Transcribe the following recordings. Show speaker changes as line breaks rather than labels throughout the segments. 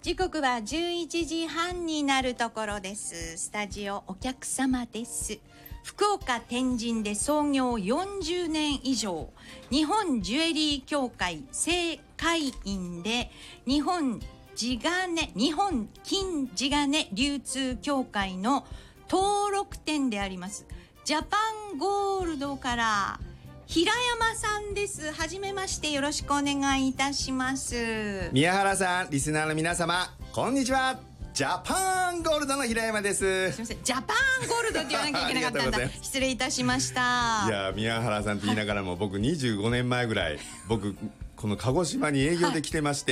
時刻は11時半になるところです。スタジオお客様です。福岡天神で創業40年以上、日本ジュエリー協会正会員で、日本金地金流通協会の登録店でありますジャパンゴールドから平山さんです。はじめまして、よろしくお願いいたします。
宮原さん、リスナーの皆様、こんにちは。ジャパンゴールドの平山です。
すみません、ジャパンゴールドって言わなきゃいけなかったんだ失礼いたしました。
いや、宮原さんって言いながらも、僕25年前ぐらいこの鹿児島に営業で来てまして、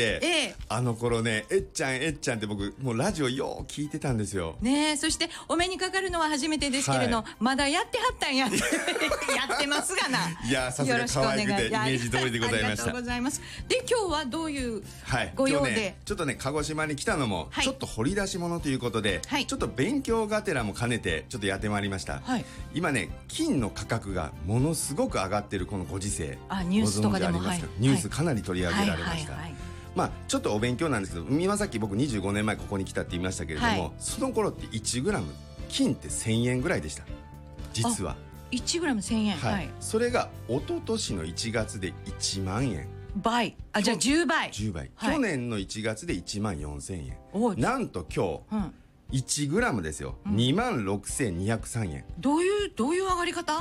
あの頃ね、えっちゃんって僕もうラジオよう聞いてたんですよ
ね。そしてお目にかかるのは初めてですけれど、まだやってはったんややってますがな。
いや、さすが可愛くてイメージ通りでございました。ありがとうご
ざいます。で、今日はどういうご用で、
ね、ちょっとね、鹿児島に来たのも、ちょっと掘り出し物ということで、ちょっと勉強がてらも兼ねてちょっとやってまいりました。今ね、金の価格がものすごく上がってるこのご時世、
ニュースとかでも
ニュースかなり取り上げられました。ちょっとお勉強なんですけど、今さっき僕25年前ここに来たって言いましたけれども、その頃って 1g 金って1000円ぐらいでした、実は。
1g1000 円、
それが一昨年の1月で1万円
倍。じゃあ10倍。
去年の1月で1万4000円。なんと今日、1g ですよ、2万6203円。
どういう上がり方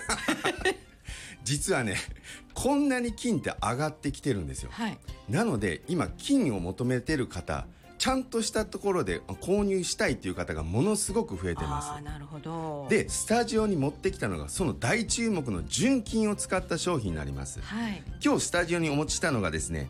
実はね、こんなに金って上がってきてるんですよ。なので今金を求めてる方、ちゃんとしたところで購入したいっていう方がものすごく増えてます。
なるほど。
で、スタジオに持ってきたのがその大注目の純金を使った商品になります。今日スタジオにお持ちしたのがですね、